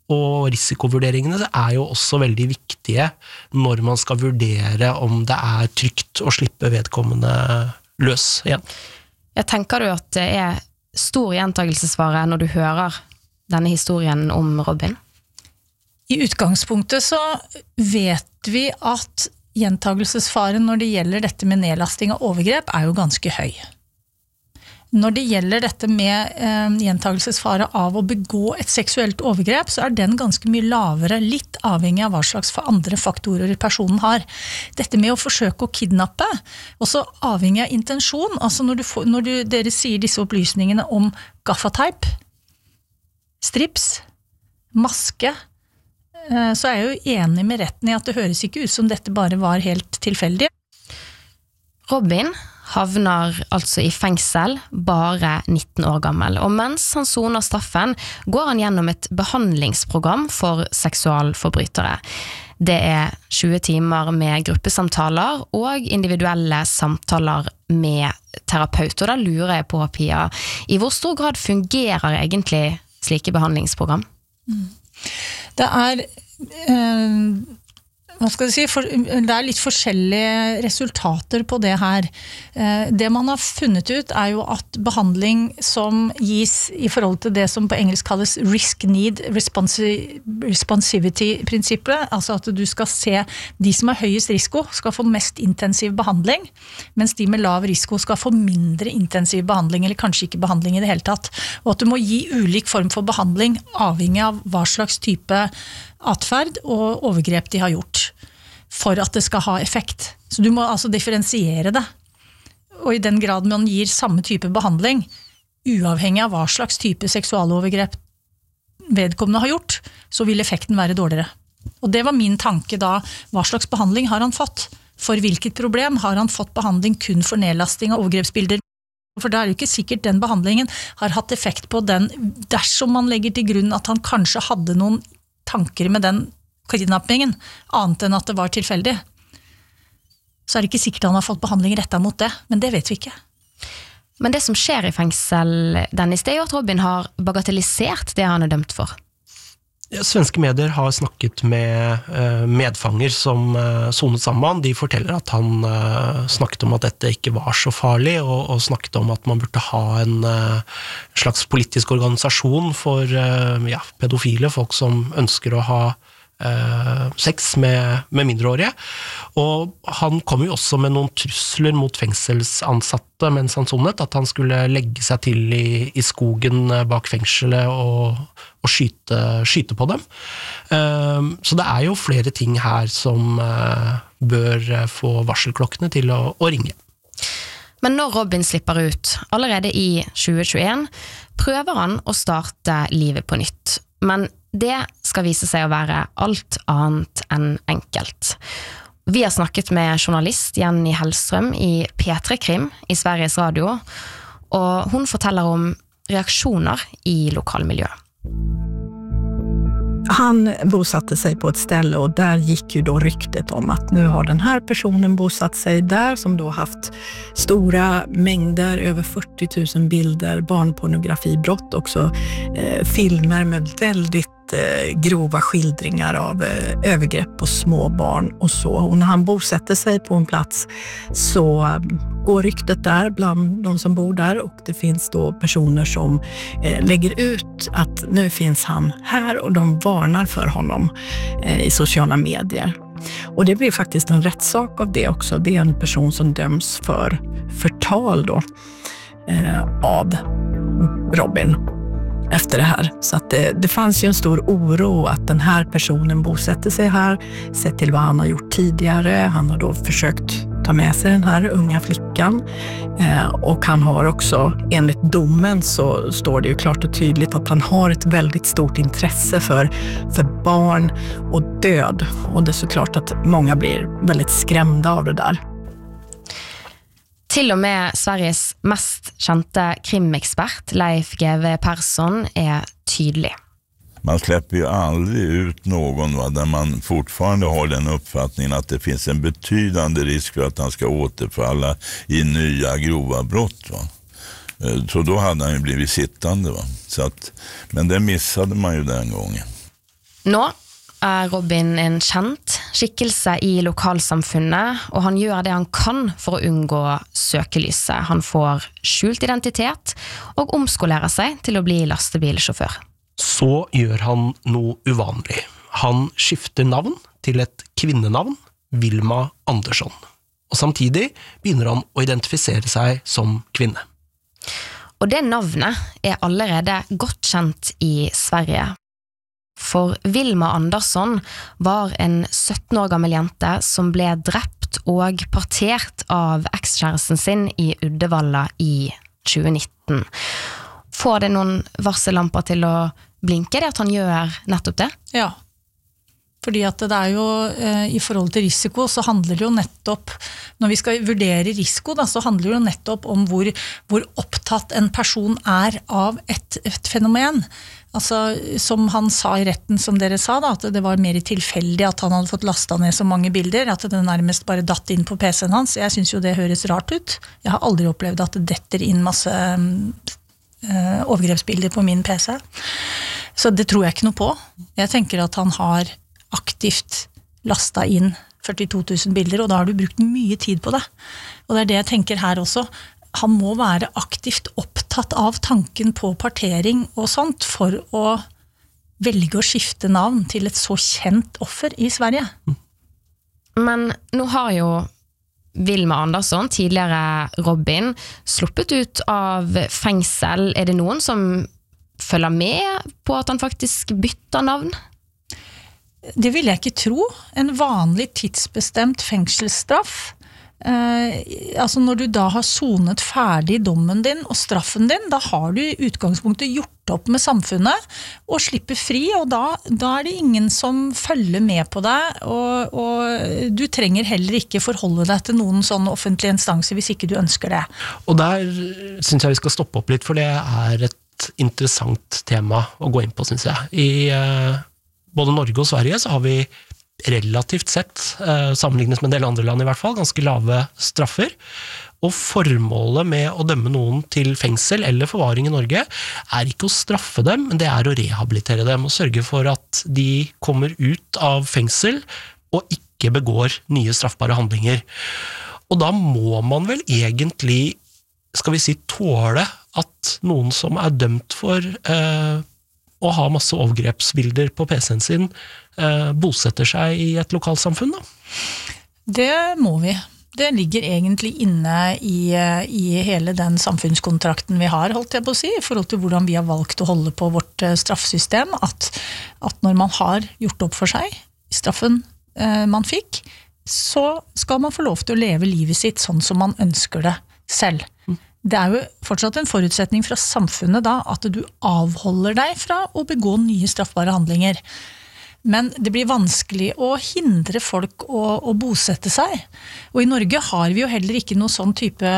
og risikovurderingene jo også veldig viktige når man skal vurdere om det trygt å slippe vedkommende løs igjen. Jeg tenker du at det stor gjentagelsesfare når du hører denne historien om Robin? I utgangspunktet så vet vi at gjentagelsesfaren når det gjelder dette med nedlasting av overgrep jo ganske høy. Når det gjelder dette med gjentagelsesfare av å begå et seksuelt overgrep, så den ganske mye lavere, litt avhengig av hva slags andre faktorer personen har. Dette med å forsøke å kidnappe, også avhengig av intensjon, altså når dere sier disse opplysningene om gaffateip, strips, maske, så jeg jo enig med retten i at det høres ikke ut som dette bare var helt tilfeldig. Robin havner altså i fengsel, bare 19 år gammel, og mens han soner straffen, går han gjennom et behandlingsprogram for seksualforbrytere. Det 20 timer med gruppesamtaler og individuelle samtaler med terapeut, og da lurer jeg på, Pia, i hvor stor grad fungerer egentlig slike behandlingsprogram? Det hva skal jeg si, det litt forskjellige resultater på det her. Det man har funnet ut jo at behandling som gis i forhold til det som på engelsk kalles risk-need responsivity-prinsippet, altså at du skal se de som har høyest risiko skal få mest intensiv behandling, mens de med lav risiko skal få mindre intensiv behandling, eller kanskje ikke behandling i det hele tatt. Og at du må gi ulik form for behandling avhengig av hva slags type atferd og overgrep de har gjort, for at det skal ha effekt. Så du må altså differensiere det. Og i den grad man gir samme type behandling, uavhengig av hva slags type seksualovergrep vedkommende har gjort, så vil effekten være dårligere. Og det var min tanke da, hva slags behandling har han fått? For hvilket problem har han fått behandling kun for nedlasting av overgrepsbilder? For da jo ikke sikkert den behandlingen har hatt effekt på den, dersom man legger til grunn at han kanskje hadde noen tanker med den kidnappingen, annet enn at det var tilfeldig. Så det ikke sikkert han har fått behandling rettet mot det, men det vet vi ikke. Men det som skjer i fengsel, Dennis, det jo at Robin har bagatellisert det han dømt for. Svenske medier har snakket med medfanger som sonet sammen. De forteller at han snakket om at dette ikke var så farlig, og snakket om at man burde ha en slags politisk organisasjon for pedofile, folk som ønsker å ha sex med mindreårige. Og han kom jo også med noen trusler mot fengselsansatte mens han sonet, at han skulle legge seg til i skogen bak fengselet og skyte på dem. Så det jo flere ting her som bør få varselklokkene til å ringe. Men når Robin slipper ut, allerede i 2021, prøver han å starte livet på nytt. Men det skal vise seg å være alt annet enn enkelt. Vi har snakket med journalist Jenny Hellström i P3 Krim i Sveriges Radio, og hun forteller om reaksjoner i lokalmiljøet. Han bosatte sig på ett ställe och där gick ju då ryktet om att nu har den här personen bosatt sig där som då haft stora mängder, över 40 000 bilder, barnpornografibrott, också filmer med väldigt grova skildringar av övergrepp på små barn och så. Och när han bosätter sig på en plats så går ryktet där bland de som bor där, och det finns då personer som lägger ut att nu finns han här, och de varnar för honom i sociala medier. Och det blir faktiskt en rättssak av det också. Det är en person som döms för förtal då av Robin efter det här. Så att det fanns ju en stor oro att den här personen bosätter sig här, sett till vad han har gjort tidigare. Han har då försökt ta med sig den här unga flickan, och han har också, enligt domen så står det ju klart och tydligt att han har ett väldigt stort intresse för barn och död, och det är såklart att många blir väldigt skrämda av det där. Til og med Sveriges mest kjente krimexpert, Leif GW Persson, tydlig. Man släpper ju aldrig ut någon där man fortfarande har den uppfattningen att det finns en betydande risk för att han ska återfalla i nya grova brott. Va? Så då hade han ju blivit sittande. Va? Så att, men det missade man ju den gången. Nå Robin en kjent skikkelse I lokalsamfunnet, og han gjør det han kan for å unngå søkelyset. Han får skjult identitet og omskolerer seg til å bli lastebilsjåfør. Så gjør han noe uvanlig. Han skifter navn til et kvinnenavn, Vilma Andersson. Og samtidig begynner han å identifisere seg som kvinne. Og det navnet allerede godt kjent I Sverige. For Vilma Andersson var en 17 år gammel jente som ble drept og partert av ekskjæresten sin I Uddevalla I 2019. Får det noen varsellamper til å blinke det at han gjør nettopp det? Ja, fordi at det jo I forhold til risiko så handler det jo nettopp, når vi skal vurdere risiko da, så handler det jo nettopp om hvor opptatt en person av et fenomen. Altså, som han sa I retten, som dere sa da, at det var mer tilfeldig at han hadde fått lastet ned så mange bilder, at det nærmest bare datt inn på PC-en hans. Jeg synes jo det høres rart ut. Jeg har aldri opplevd at det detter inn masse overgrepsbilder på min PC. Så det tror jeg ikke noe på. Jeg tenker at han har aktivt lastet inn 42 000 bilder, og da har du brukt mye tid på det. Og det det jeg tenker her også. Han må være aktivt opptatt av tanken på partering og sånt for å velge å skifte navn til et så kjent offer I Sverige. Men nå har jo Vilma Andersson, tidligere Robin, sluppet ut av fengsel. Det noen som følger med på at han faktisk bytter navn? Det vil jeg ikke tro. En vanlig tidsbestemt fengselsstraff. Altså når du da har sonet ferdig dommen din og straffen din, da har du I utgangspunktet gjort opp med samfunnet og slipper fri, og da det ingen som følger med på deg, og du trenger heller ikke forholde deg til noen sånne offentlige instanser hvis ikke du ønsker det. Og der synes jeg vi skal stoppe opp litt, for det et interessant tema å gå inn på, synes jeg. I både Norge og Sverige så har vi relativt sett, sammenlignet med en del andre land I hvert fall, ganske lave straffer. Og formålet med å dømme noen til fengsel eller forvaring I Norge ikke å straffe dem, men det å rehabilitere dem og sørge for at de kommer ut av fengsel og ikke begår nye straffbare handlinger. Og da må man vel egentlig, skal vi si, tåle at noen som dømt for å ha masse overgrepsbilder på PC-en sin, bosetter seg I et lokalsamfunn da? Det må vi. Det ligger egentlig inne I hele den samfunnskontrakten vi har, holdt jeg på å si, I forhold til hvordan vi har valgt å holde på vårt straffsystem, at når man har gjort opp for seg straffen man fikk, så skal man få lov til å leve livet sitt sånn som man ønsker det selv. Det jo fortsatt en forutsetning fra samfunnet da, at du avholder deg fra å begå nye straffbare handlinger. Men det blir vanskelig å hindre folk å bosette seg. Og I Norge har vi jo heller ikke noen sånn type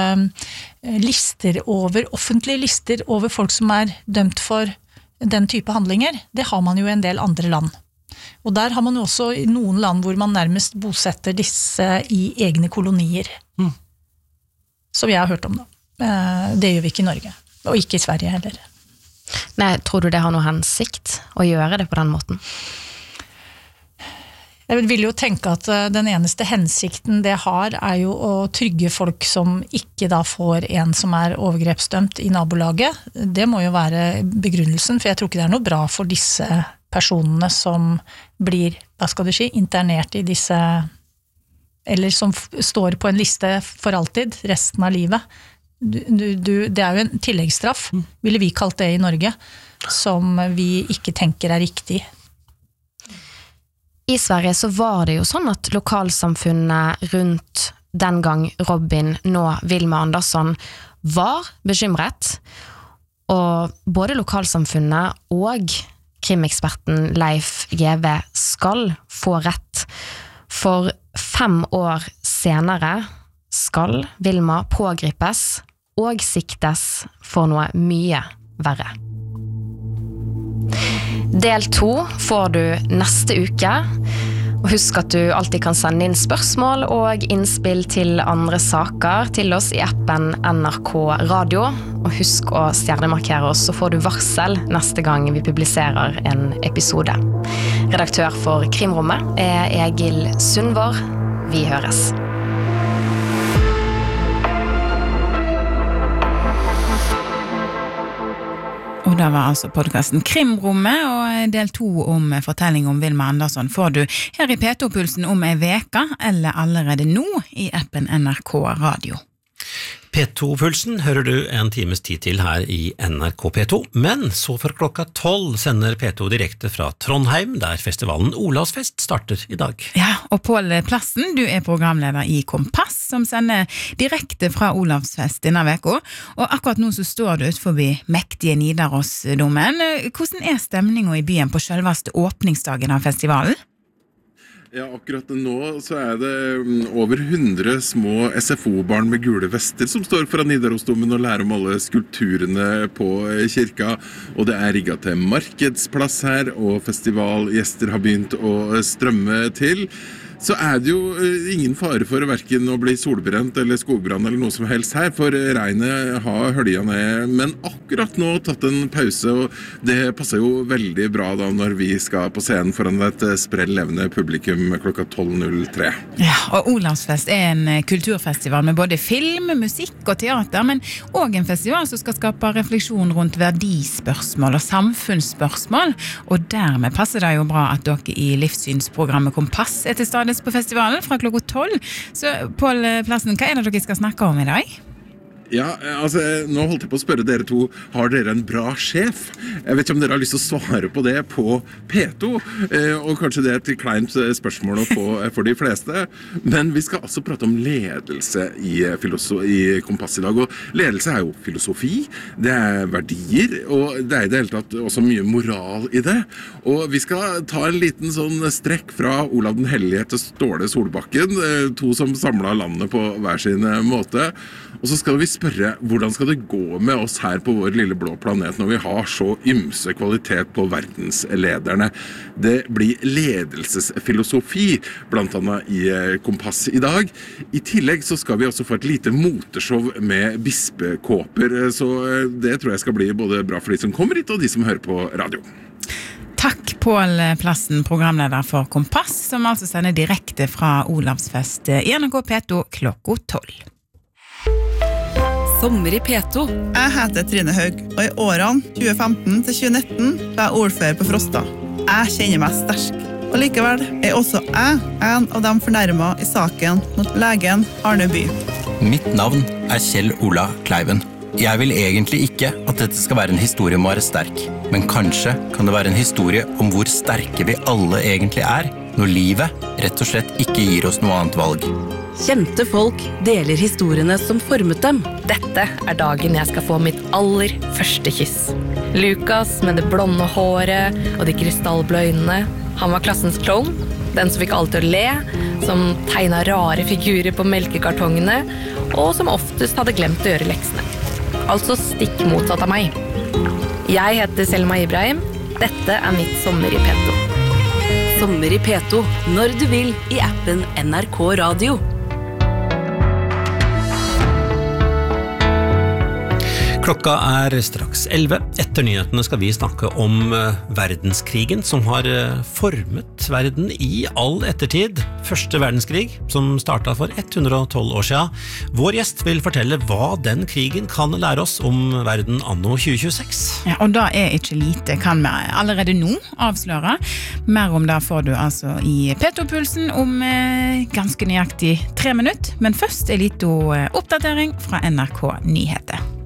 offentlige lister over folk som dømt for den type handlinger. Det har man jo I en del andre land. Og der har man jo også I noen land hvor man nærmest bosetter disse I egne kolonier. Som jeg har hørt om da. Det gjør vi ikke I Norge, og ikke I Sverige heller. Nei, tror du det har noe hensikt å gjøre det på den måten? Jeg vil jo tenke at den eneste hensikten det har jo å trygge folk som ikke da får en som overgrepsdømt I nabolaget. Det må jo være begrunnelsen, for jeg tror ikke det noe bra for disse personene som blir, hva skal du si, internert I disse, eller som står på en liste for alltid, resten av livet. Det jo en tilleggsstraff, ville vi kalt det I Norge, som vi ikke tenker riktig. I Sverige så var det jo sånn at lokalsamfunnet rundt den gang Robin, nå Vilma Andersson, var bekymret, og både lokalsamfunnet og krimeksperten Leif GV skal få rett, for 5 år senere skal Vilma pågripes og siktes for noe mye verre. Del 2 får du neste uke, Og husk at du alltid kan sende inn spørsmål og innspill til andre saker til oss i appen NRK Radio. Og husk å stjernemarkere oss, så får du varsel neste gang vi publiserer en episode. Redaktør for Krimrommet Egil Sundvår. Vi høres. Og det var altså podcasten Krimrommet, og del 2 om fortelling om Vilma Andersson får du her i P2-pulsen om en veka, eller allerede nå i appen NRK Radio. P2-pulsen hører du en times tid til her i NRK P2, men så for klokka 12 sender P2 direkte fra Trondheim, der festivalen Olavsfest starter i dag. Ja, og Pål Plassen, du programleder i Kompass, som sender direkte fra Olavsfest denne veka, og akkurat nå så står du ut forbi mektige Nidarosdomen. Hvordan stemningen i byen på selveste åpningsdagen av festivalen? Ja, akkurat nå så det over 100 små SFO-barn med gule vester som står foran Nidarosdomen og lærer om alle skulpturene på kirka, og det rigget til markedsplass her, og festivalgjester har begynt å strømme til. Så det jo ingen fare for hverken å bli solbrent eller skogbrann eller noe som helst her, for regnet har hølja ned, men akkurat nå tatt en pause, og det passer jo veldig bra da når vi skal på scenen foran et sprell levende publikum klokka 12.03. Ja, og Olavsfest en kulturfestival med både film, musikk og teater, men også en festival som skal skape refleksjon rundt verdispørsmål og samfunnsspørsmål, og dermed passer det jo bra at dere i livssynsprogrammet Kompass til stede på festivalen fra klokka 12. Så Pål Plassen, hva det dere skal snakke om i dag? Ja, altså, nå holdt jeg på å spørre dere to, har dere en bra sjef? Jeg vet ikke om dere har lyst til å svare på det på P2, og kanskje det et kleint spørsmål å få for de fleste, men vi skal altså prate om ledelse i Kompass i dag, og ledelse jo filosofi, det verdier, og det i det hele tatt også mye moral i det, og vi skal ta en liten sånn strekk fra Olav den Hellige til Ståle Solbakken, to som samlet landet på hver sin måte, og så skal vi spørre, hvordan skal det gå med oss her på vår lille blå planet når vi har så ymse kvalitet på verdenslederne? Det blir ledelsesfilosofi, blant annet i Kompass i dag. I tillegg så skal vi også få et lite moteshow med bispekåper, så det tror jeg skal bli både bra for de som kommer hit og de som hører på radio. Takk Pål Plassen, programleder for Kompass, som altså sender direkte fra Olavsfest i NRK P2 klokka 12. Sommer i P2. Jeg heter Trine Haug, og i årene 2015 til 2019 var jeg ordfører på Frosta. Jeg kjenner meg sterk. Og likevel også jeg en av de fornærmet i saken mot legen Arne By. Mitt navn Kjell Ola Kleiven. Jeg vil egentlig ikke at dette skal være en historie om å være sterk, men kanskje kan det være en historie om hvor sterke vi alle egentlig når livet rett og slett ikke gir oss noe annet valg. Kjente folk deler historiene som formet dem. Dette dagen jeg skal få mitt aller første kyss. Lukas med det blonde håret og de krystallblå øynene. Han var klassens klovn, den som fikk alle til å le, som tegnet rare figurer på melkekartongene, og som oftest hadde glemt å gjøre leksene. Altså stikk motsatt av meg. Jeg heter Selma Ibrahim. Dette mitt sommer i P2. Sommer i P2, når du vil i appen NRK Radio. Klokka straks 11. Etter nyhetene skal vi snakke om verdenskrigen som har formet verden i all ettertid. Første verdenskrig, som startet for 112 år siden. Vår gjest vil fortelle hva den krigen kan lære oss om verden anno 2026. Ja, og da ikke lite, kan vi allerede nå avsløre. Mer om det får du altså i P2-pulsen om ganske nøyaktig 3 minutter. Men først en liten oppdatering fra NRK Nyheter.